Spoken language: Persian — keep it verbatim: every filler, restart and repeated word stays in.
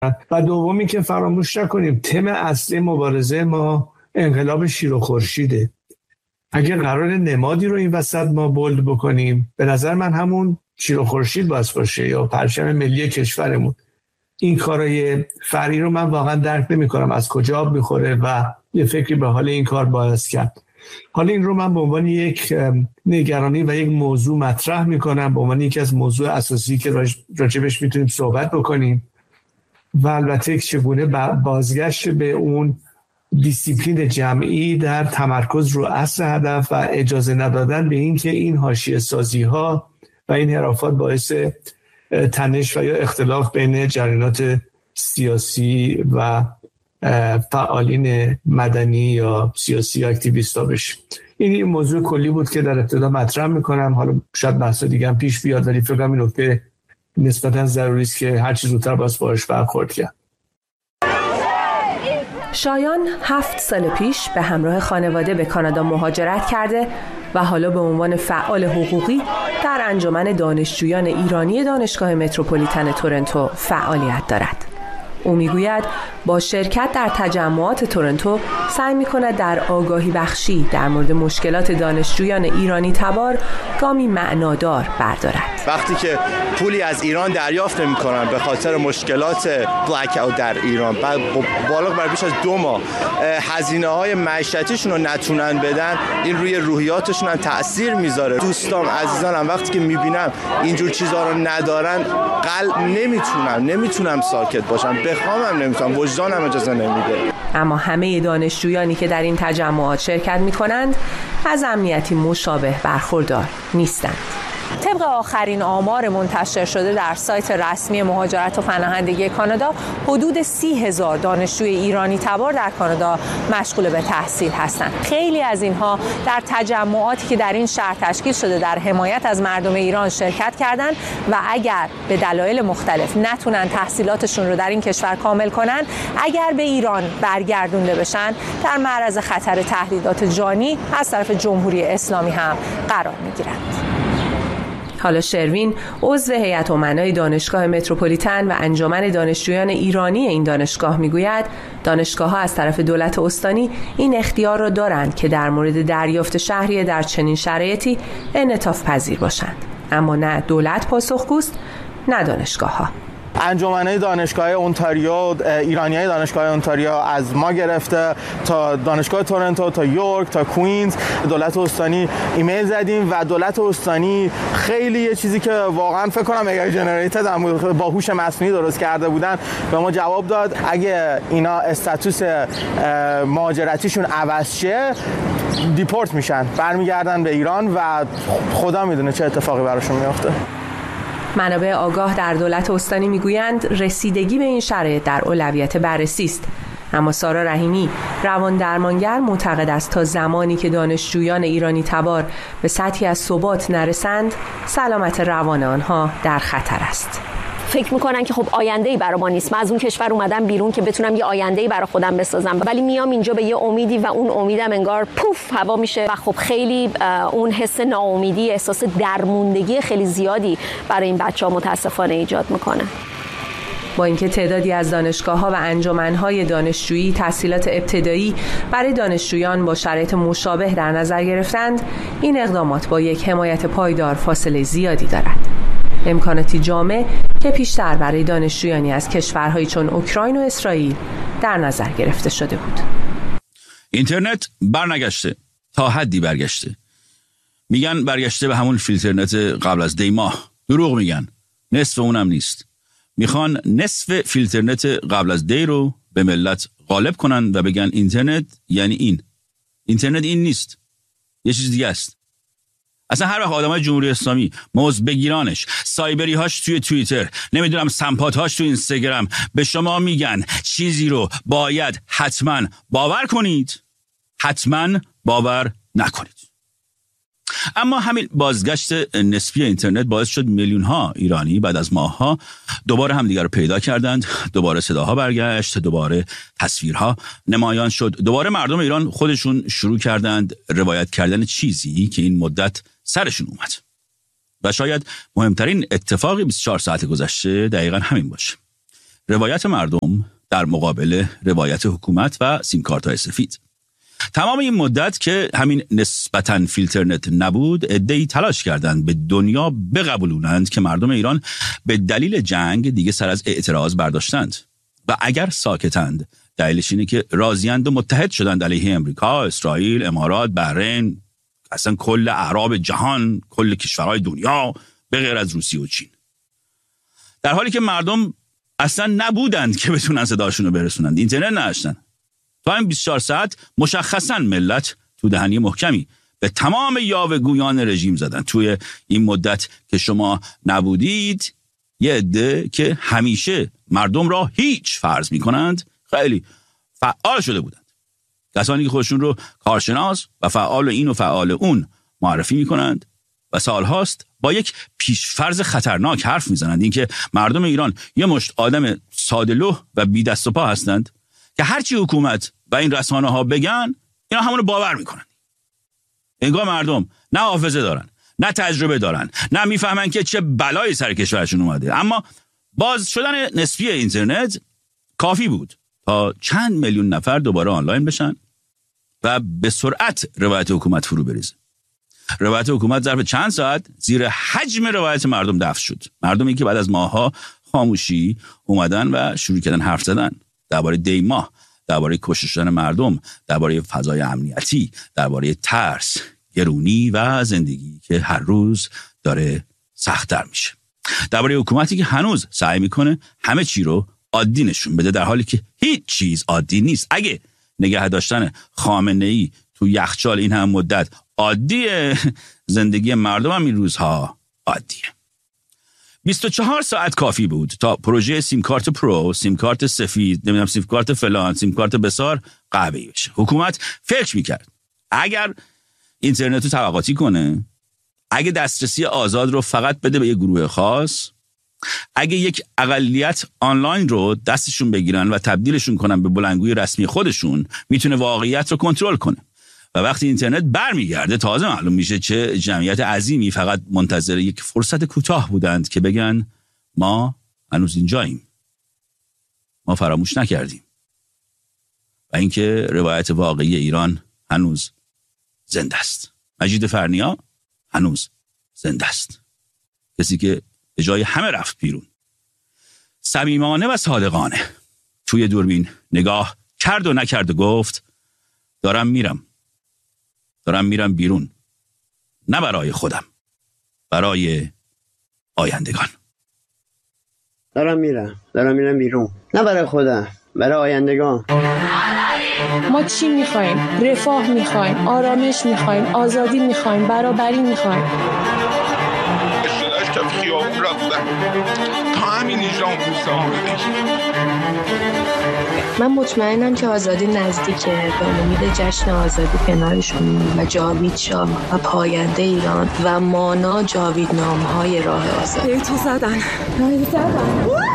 و دومی که فراموش نکنیم تم اصلی مبارزه ما انقلاب شیر و خورشیده. اگه قرار نمادی رو این وسط ما بولد بکنیم، به نظر من همون شیر و خورشید باز باشه یا پرچم ملی کشورمون. این کارای فرعی رو من واقعا درک نمی کنم از کجا آب میخوره و یه فکری به حال این کار باعث کرد. حالا این رو من به عنوان یک نگرانی و یک موضوع مطرح میکنم، به عنوان یکی از موضوع اساسی که راجبش میتونیم صحبت بکنیم و البته چگونه بازگشت به اون دیسیپلین جمعی در تمرکز رو اصل هدف و اجازه ندادن به این که این حاشیه سازی ها و این حرافات باعث تنش و یا اختلاف بین جریانات سیاسی و فعالین مدنی یا سیاسی اکتیویست ها بشه. این این موضوع کلی بود که در ابتدا مطرح میکنم. حالا شاید بحث دیگه هم پیش بیاد ولی فکر کنم این نکته نسبتا ضروری است که هر چیز زودتر باز باهاش برخورد کرد. شایان هفت سال پیش به همراه خانواده به کانادا مهاجرت کرده و حالا به عنوان فعال حقوقی در انجمن دانشجویان ایرانی دانشگاه متروپولیتن تورنتو فعالیت دارد. او میگوید با شرکت در تجمعات تورنتو سعی می‌کند در آگاهی بخشی در مورد مشکلات دانشجویان ایرانی تبار گامی معنادار بردارد. وقتی که پولی از ایران دریافت نمی‌کنن به خاطر مشکلات بلک اوت در ایران، بعد بالغ بر بیش از دو ماه هزینه‌های معیشتیشون رو نتونن بدن، این روی روحیاتشون هم تأثیر میذاره. دوستام عزیزانم وقتی که می‌بینم اینجور چیزا رو ندارن، قلب نمیتونم نمیتونم ساکت باشم، بخوامم نمیتونم، وجدانم اجازه نمیده. اما همه دانشجویانی که در این تجمعات شرکت می‌کنند از امنیتی مشابه برخوردار نیستند. طبق آخرین آمار منتشر شده در سایت رسمی مهاجرت و پناهندگی کانادا، حدود سی هزار دانشجوی ایرانی تبار در کانادا مشغول به تحصیل هستند. خیلی از اینها در تجمعاتی که در این شهر تشکیل شده در حمایت از مردم ایران شرکت کردند و اگر به دلایل مختلف نتونن تحصیلاتشون رو در این کشور کامل کنن، اگر به ایران برگردونده بشن، در معرض خطر تهدیدات جانی از طرف جمهوری اسلامی هم قرار میگیرند. حالا شروین عضو هیئت امنای دانشگاه متروپولیتن و انجمن دانشجویان ایرانی این دانشگاه میگوید دانشگاه‌ها از طرف دولت استانی این اختیار را دارند که در مورد دریافت شهریه در چنین شرایطی انعطاف پذیر باشند، اما نه دولت پاسخگوست نه دانشگاه‌ها. انجمن‌های دانشگاه اونتاریو، ایرانیای دانشگاه اونتاریو از ما گرفته تا دانشگاه تورنتو تا یورک تا کوینز، دولت استانی ایمیل زدیم و دولت استانی خیلی یه چیزی که واقعا فکر کنم اگر جنریتد با هوش مصنوعی درست کرده بودن به ما جواب داد اگه اینا استاتوس مهاجرتیشون عوض شه دیپورت میشن، برمیگردن به ایران و خدا میدونه چه اتفاقی براشون میفته. منابع آگاه در دولت استانی میگویند رسیدگی به این شرایط در اولویت بررسی است، اما سارا رحیمی روان درمانگر معتقد است تا زمانی که دانشجویان ایرانی تبار به سطحی از ثبات نرسند، سلامت روان آنها در خطر است. فکر میکنن که خب آینده‌ای برای ما نیست، من از اون کشور اومدم بیرون که بتونم یه آینده‌ای برای خودم بسازم، ولی میام اینجا به یه امیدی و اون امیدم انگار پوف هوا میشه و خب خیلی اون حس ناامیدی، احساس درموندگی خیلی زیادی برای این بچه‌ها متاسفانه ایجاد میکنه. با اینکه تعدادی از دانشگاه‌ها و انجمن‌های دانشجویی تحصیلات ابتدایی برای دانشجویان با شرایط مشابه در نظر گرفتند، این اقدامات با یک حمایت پایدار فاصله زیادی دارد. امکاناتی جامع که پیشتر برای دانشجویانی از کشورهایی چون اوکراین و اسرائیل در نظر گرفته شده بود. اینترنت برنگشته، تا حدی برگشته. میگن برگشته به همون فیلترنت قبل از دی ماه. دروغ میگن، نصف اونم نیست. میخوان نصف فیلترنت قبل از دی رو به ملت غالب کنن و بگن اینترنت یعنی این. اینترنت این نیست، یه چیز دیگه است. اصلا هر وقت آدمای جمهوری اسلامی موز بگیرانش، سایبری هاش توی توییتر، نمیدونم سمپات هاش توی اینستاگرام به شما میگن چیزی رو باید حتما باور کنید، حتما باور نکنید. اما همین بازگشت نسبی اینترنت باعث شد میلیون ها ایرانی بعد از ماه ها دوباره همدیگر رو پیدا کردند، دوباره صداها برگشت، دوباره تصویرها نمایان شد، دوباره مردم ایران خودشون شروع کردند روایت کردن چیزی که این مدت سرشون اومد. و شاید مهمترین اتفاقی بیست و چهار ساعت گذشته دقیقاً همین باشه. روایت مردم در مقابل روایت حکومت و سیمکارت‌های سفید. تمام این مدت که همین نسبتاً فیلترنت نبود، عده‌ای تلاش کردند به دنیا بقبولونند که مردم ایران به دلیل جنگ دیگه سر از اعتراض برداشتند و اگر ساکتند دلیلش اینه که راضیند و متحد شدند علیه امریکا، اسرائیل، امارات، بحرین، اصلا کل اعراب جهان، کل کشورهای دنیا به غیر از روسیه و چین. در حالی که مردم اصلا نبودند که بتونن صداشون رو برسونند، اینترنت نداشتن. تا این بیست و چهار ساعت مشخصاً ملت تو دهنی محکمی به تمام یاوه‌گویان رژیم زدن. توی این مدت که شما نبودید، یه عده که همیشه مردم را هیچ فرض می‌کنند خیلی فعال شده بودند. کسانی که خودشون رو کارشناس و فعال این و فعال اون معرفی می‌کنند و سالهاست با یک پیشفرض خطرناک حرف میزنند، اینکه مردم ایران یه مشت آدم ساده‌لوح و بی دست و پا هستند که هرچی حکومت و این رسانه ها بگن اینا همونو باور میکنن. انگار مردم نه حافظه دارن، نه تجربه دارن، نه میفهمن که چه بلایی سر کشورشون اومده. اما باز شدن نسبی اینترنت کافی بود تا چند میلیون نفر دوباره آنلاین بشن و به سرعت روایت حکومت فرو بریزه. روایت حکومت ظرف چند ساعت زیر حجم روایت مردم دفن شد. مردمی که بعد از ماه‌ها خاموشی اومدن و شروع کردن حرف زدن درباره دیما، درباره کشته شدن مردم، درباره فضای امنیتی، درباره ترس، گرونی و زندگی که هر روز داره سخت‌تر میشه. درباره حکومتی که هنوز سعی میکنه همه چی رو عادی نشون بده، در حالی که هیچ چیز عادی نیست. اگه نگه داشتن خامنه‌ای تو یخچال این هم مدت عادیه، زندگی مردم هم این روزها عادیه. بیست و چهار ساعت کافی بود تا پروژه سیم کارت پرو، سیم کارت سفید، نمیدونم سیم کارت فلان، سیم کارت بسار قهوه‌ای بشه. حکومت فکر میکرد اگر اینترنت رو طبقاتی کنه، اگه دسترسی آزاد رو فقط بده به یک گروه خاص، اگه یک اقلیت آنلاین رو دستشون بگیرن و تبدیلشون کنن به بلندگوی رسمی خودشون، میتونه واقعیت رو کنترل کنه. و وقتی اینترنت برمیگرده تازه معلوم میشه چه جمعیت عظیمی فقط منتظر یک فرصت کوتاه بودند که بگن ما هنوز اینجاییم، ما فراموش نکردیم و اینکه روایت واقعی ایران هنوز زنده است. مجید فرنیا هنوز زنده است، کسی که به جای همه رفت بیرون، صمیمانه و صادقانه توی دوربین نگاه کرد و نکرد و گفت دارم میرم دارم میرم بیرون، نه برای خودم، برای آیندگان. دارم میرم دارم میرم بیرون، نه برای خودم، برای آیندگان. ما چی میخوایم؟ رفاه میخوایم، آرامش میخوایم، آزادی میخوایم، برابری میخوایم. اشتراک تا خیابون رفتن تا همین اینجا روزا. من مطمئنم که آزادی نزدیکه، به امید جشن آزادی کنارشون و جاوید شاه و پاینده ایران و مانا جاوید نامهای راه آزادی. تو زدن تو زدن